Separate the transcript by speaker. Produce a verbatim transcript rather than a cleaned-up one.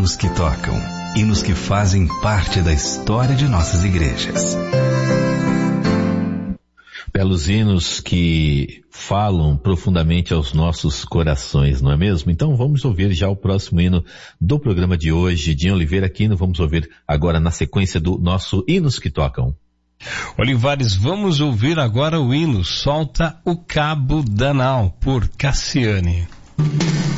Speaker 1: hinos que tocam, hinos que fazem parte da história de nossas igrejas.
Speaker 2: Belos hinos que falam profundamente aos nossos corações, não é mesmo? Então vamos ouvir já o próximo hino do programa de hoje. Dinho Oliveira Aquino, vamos ouvir agora na sequência do nosso Hinos que Tocam.
Speaker 3: Olivares, vamos ouvir agora o hino Solta o Cabo da Nau, por Cassiane.